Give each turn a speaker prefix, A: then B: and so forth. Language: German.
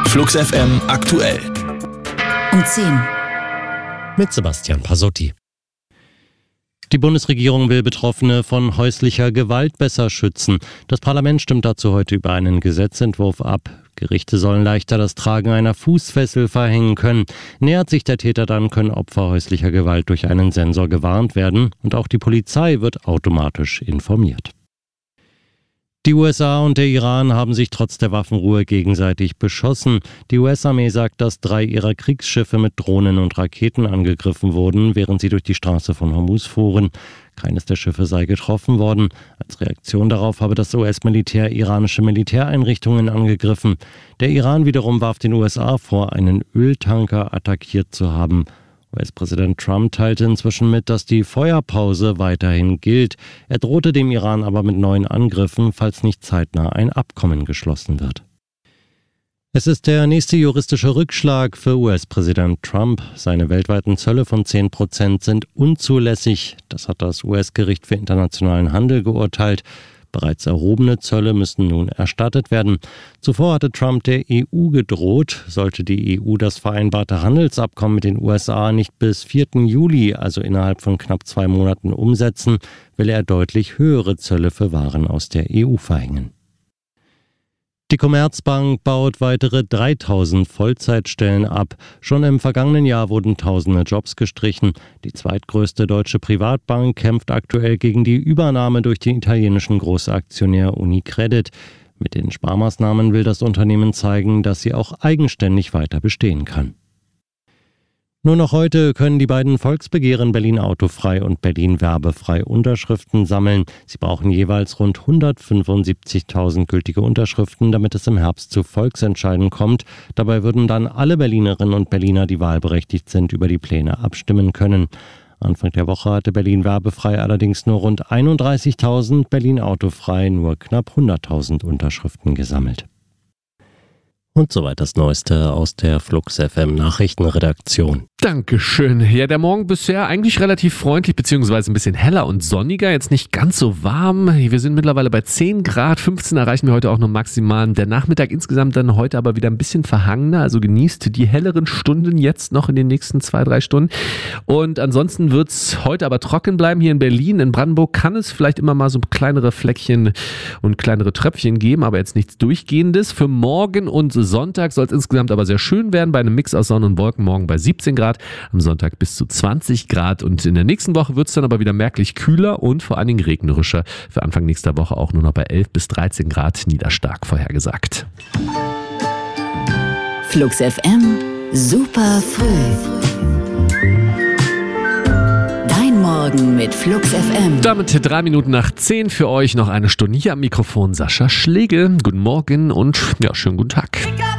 A: Flux FM aktuell.
B: Um 10.
C: Mit Sebastian Pasotti. Die Bundesregierung will Betroffene von häuslicher Gewalt besser schützen. Das Parlament stimmt dazu heute über einen Gesetzentwurf ab. Gerichte sollen leichter das Tragen einer Fußfessel verhängen können. Nähert sich der Täter dann, können Opfer häuslicher Gewalt durch einen Sensor gewarnt werden und auch die Polizei wird automatisch informiert. Die USA und der Iran haben sich trotz der Waffenruhe gegenseitig beschossen. Die US-Armee sagt, dass 3 ihrer Kriegsschiffe mit Drohnen und Raketen angegriffen wurden, während sie durch die Straße von Hormuz fuhren. Keines der Schiffe sei getroffen worden. Als Reaktion darauf habe das US-Militär iranische Militäreinrichtungen angegriffen. Der Iran wiederum warf den USA vor, einen Öltanker attackiert zu haben. US-Präsident Trump teilte inzwischen mit, dass die Feuerpause weiterhin gilt. Er drohte dem Iran aber mit neuen Angriffen, falls nicht zeitnah ein Abkommen geschlossen wird. Es ist der nächste juristische Rückschlag für US-Präsident Trump. Seine weltweiten Zölle von 10% sind unzulässig. Das hat das US-Gericht für internationalen Handel geurteilt. Bereits erhobene Zölle müssen nun erstattet werden. Zuvor hatte Trump der EU gedroht, sollte die EU das vereinbarte Handelsabkommen mit den USA nicht bis 4. Juli, also innerhalb von knapp 2 Monaten, umsetzen, will er deutlich höhere Zölle für Waren aus der EU verhängen. Die Commerzbank baut weitere 3000 Vollzeitstellen ab. Schon im vergangenen Jahr wurden tausende Jobs gestrichen. Die zweitgrößte deutsche Privatbank kämpft aktuell gegen die Übernahme durch den italienischen Großaktionär UniCredit. Mit den Sparmaßnahmen will das Unternehmen zeigen, dass sie auch eigenständig weiter bestehen kann. Nur noch heute können die beiden Volksbegehren Berlin autofrei und Berlin werbefrei Unterschriften sammeln. Sie brauchen jeweils rund 175.000 gültige Unterschriften, damit es im Herbst zu Volksentscheiden kommt. Dabei würden dann alle Berlinerinnen und Berliner, die wahlberechtigt sind, über die Pläne abstimmen können. Anfang der Woche hatte Berlin werbefrei allerdings nur rund 31.000, Berlin autofrei nur knapp 100.000 Unterschriften gesammelt. Und soweit das Neueste aus der Flux FM Nachrichtenredaktion.
D: Dankeschön. Ja, der Morgen bisher eigentlich relativ freundlich, beziehungsweise ein bisschen heller und sonniger, jetzt nicht ganz so warm. Wir sind mittlerweile bei 10 Grad, 15 erreichen wir heute auch noch maximal. Der Nachmittag insgesamt dann heute aber wieder ein bisschen verhangener, also genießt die helleren Stunden jetzt noch in den nächsten 2-3 Stunden. Und ansonsten wird es heute aber trocken bleiben hier in Berlin. In Brandenburg kann es vielleicht immer mal so kleinere Fleckchen und kleinere Tröpfchen geben, aber jetzt nichts Durchgehendes. Für morgen und Sonntag soll es insgesamt aber sehr schön werden, bei einem Mix aus Sonne und Wolken, morgen bei 17 Grad, am Sonntag bis zu 20 Grad und in der nächsten Woche wird es dann aber wieder merklich kühler und vor allen Dingen regnerischer. Für Anfang nächster Woche auch nur noch bei 11 bis 13 Grad niederstark vorhergesagt.
B: Flux FM, super früh. Dein Morgen mit Flux FM.
D: Damit 3 Minuten nach 10 für euch noch eine Stunde hier am Mikrofon Sascha Schlegel. Guten Morgen und ja, schönen guten Tag.